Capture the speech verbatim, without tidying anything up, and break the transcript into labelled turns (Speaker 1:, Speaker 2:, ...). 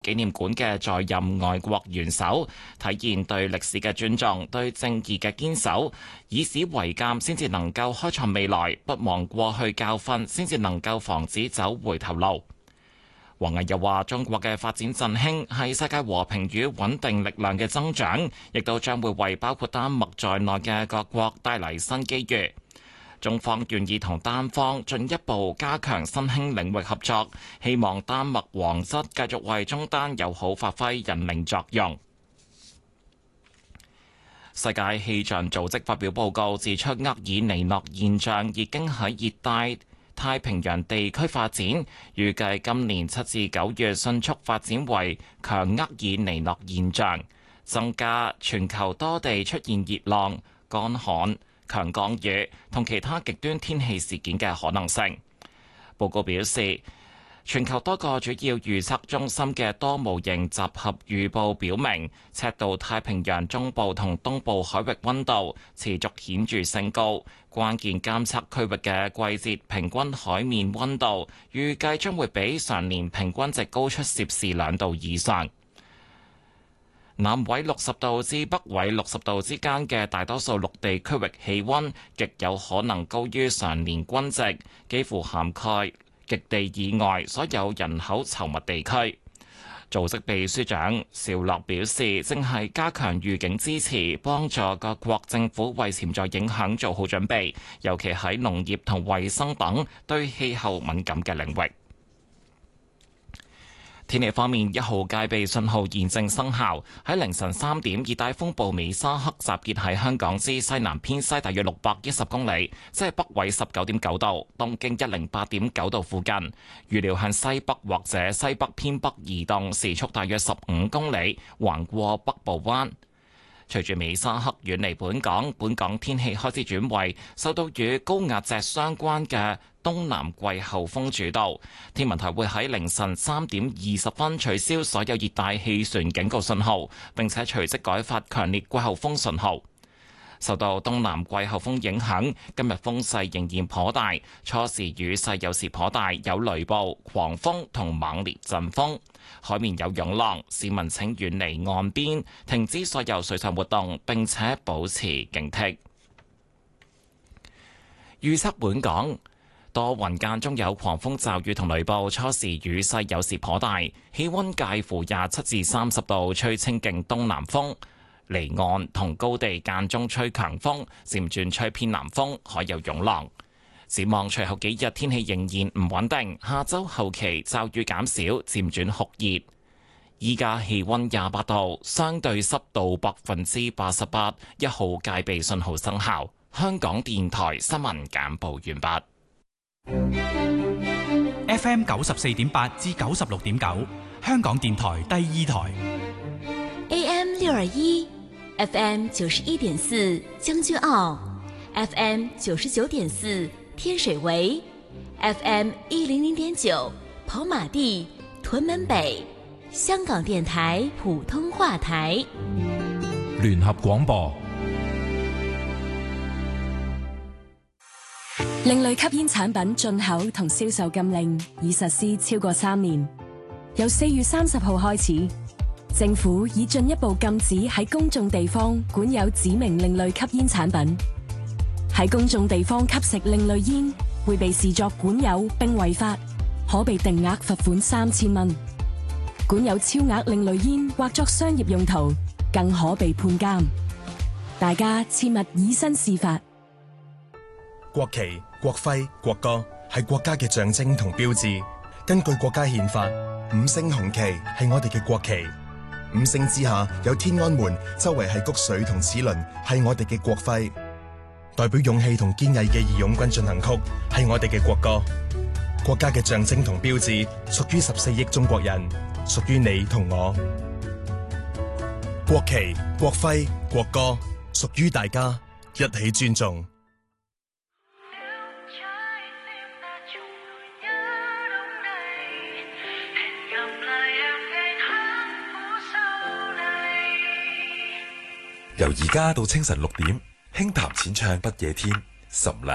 Speaker 1: 紀念館嘅在任外國元首，體現對歷史嘅尊重、對正義嘅堅守，以史為鑑先至能夠開創未來，不忘過去教訓先至能夠防止走回頭路。王毅又話：中國嘅發展振興係世界和平與穩定力量嘅增長，亦都將會為包括丹麥在內嘅各國帶嚟新機遇。中方願意同丹方進一步加強新興領域合作，希望丹麥皇室繼續為中丹友好發揮引領作用。世界氣象組織發表報告指出，厄爾尼諾現象已經喺熱帶太平洋地區發展，預計今年七至九月迅速發展為強厄爾尼諾現象，增加全球多地出現熱浪、乾旱、強降雨同其他極端天氣事件嘅可能性。報告表示，全球多個主要預測中心嘅多模型集合預報表明，赤道太平洋中部同東部海域溫度持續顯著升高，關鍵監測區域嘅季節平均海面溫度預計將會比上年平均值高出攝氏兩度以上。南緯六十度至北緯六十度之間嘅大多數陸地區域氣溫極有可能高於上年均值，幾乎涵蓋極地以外所有人口稠密地區。組織秘書長邵樂表示，正係加強預警支持，幫助各國政府為潛在影響做好準備，尤其喺農業同衛生等對氣候敏感嘅領域。天氣方面，一號戒備信號現正生效。喺凌晨三點，熱帶風暴美沙克集結喺香港之西南偏西大約六百一十公里，即係北緯十九點九度、東經一零八點九度附近。預料向西北或者西北偏北移動，時速大約十五公里，橫過北部灣。隨住美沙克遠離本港，本港天氣開始轉為受到與高壓脊相關嘅東南季候風主導。天文台會喺凌晨三點二十分取消所有熱帶氣旋警告信號，並且隨即改發強烈季候風信號。受到東南季候風影響，今日風勢仍然頗大，初時雨勢有時頗大，有雷暴、狂風同猛烈陣風。海面有湧浪，市民請遠離岸邊，停止所有水上活動，並且保持警惕。預測本港多雲間中有狂風驟雨同雷暴，初時雨勢有時頗大，氣溫介乎廿七至三十度，吹清勁東南風。離岸同高地間中吹強風，漸轉吹偏南風，海有湧浪。展望隨後幾日天氣仍然唔穩定，下周後期驟雨減少，漸轉酷熱。依家氣溫廿八度，相對濕度百分之八十八，一號戒備信號生效。香港電台新聞簡報完
Speaker 2: 畢。F M 九十四點八至九十六點九，香港電台第二台。
Speaker 3: A M 六二一，F M 九十一點四將軍澳 ，F M 九十九點四。天水圍 F M 一零零點九，跑馬地、屯門北，香港電台普通話台。
Speaker 4: 聯合廣播。
Speaker 5: 另類吸煙產品進口同銷售禁令已實施超過三年，由四月三十號開始，政府已進一步禁止喺公眾地方管有指明另類吸煙產品。喺公眾地方吸食另類煙，會被視作管有並違法，可被定額罰款三千蚊；管有超額另類煙或作商業用途，更可被判監。大家切勿以身試法。
Speaker 6: 國旗、國徽、國歌係國家嘅象徵同標誌。根據國家憲法，五星紅旗係我哋嘅國旗。五星之下有天安門，周圍係穀穗同齒輪，係我哋嘅國徽。代表勇氣同堅毅嘅義勇軍進行曲係我哋嘅國歌。國家嘅象徵同標誌屬於十四億中國人，屬於你同我。國旗、國徽、國歌屬於大家，一起尊重。
Speaker 4: 由而家到清晨六點，輕談淺唱不夜天，岑麗